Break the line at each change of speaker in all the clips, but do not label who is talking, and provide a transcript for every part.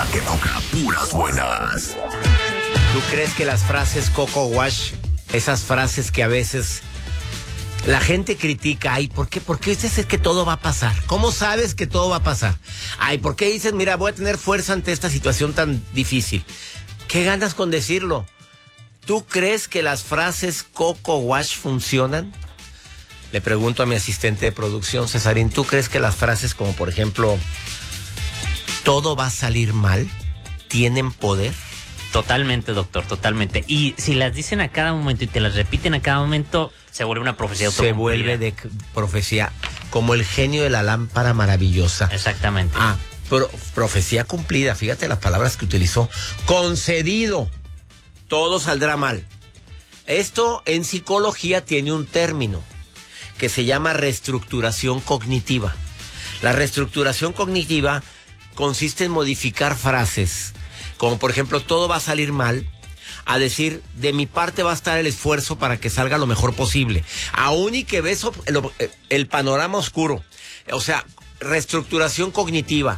La que toca puras buenas.
¿Tú crees que las frases Coco Wash, esas frases que a veces la gente critica, ay, ¿por qué dices que todo va a pasar? ¿Cómo sabes que todo va a pasar? Ay, ¿por qué dices, mira, voy a tener fuerza ante esta situación tan difícil? ¿Qué ganas con decirlo? ¿Tú crees que las frases Coco Wash funcionan? Le pregunto a mi asistente de producción, Cesarín, ¿tú crees que las frases como, por ejemplo, todo va a salir mal, tienen poder?
Totalmente, doctor, totalmente. Y si las dicen a cada momento y te las repiten a cada momento, se vuelve una profecía autocumplida.
Se vuelve de profecía, como el genio de la lámpara maravillosa.
Exactamente.
Profecía cumplida, fíjate las palabras que utilizó. Concedido, todo saldrá mal. Esto en psicología tiene un término que se llama reestructuración cognitiva. La reestructuración cognitiva consiste en modificar frases, como por ejemplo, todo va a salir mal, a decir, de mi parte va a estar el esfuerzo para que salga lo mejor posible, aún y que ves el panorama oscuro. O sea, reestructuración cognitiva.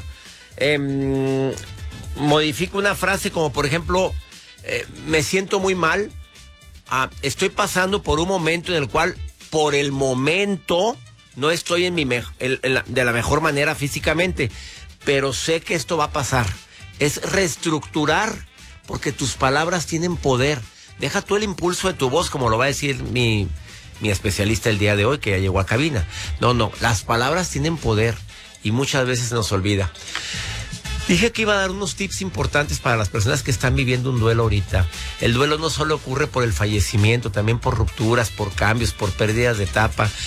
Modifico una frase como por ejemplo, me siento muy mal, estoy pasando por un momento en el cual por el momento no estoy de la mejor manera físicamente, pero sé que esto va a pasar. Es reestructurar, porque tus palabras tienen poder. Deja tú el impulso de tu voz, como lo va a decir mi especialista el día de hoy, que ya llegó a cabina. No, las palabras tienen poder y muchas veces se nos olvida. Dije que iba a dar unos tips importantes para las personas que están viviendo un duelo ahorita. El duelo no solo ocurre por el fallecimiento, también por rupturas, por cambios, por pérdidas de etapa.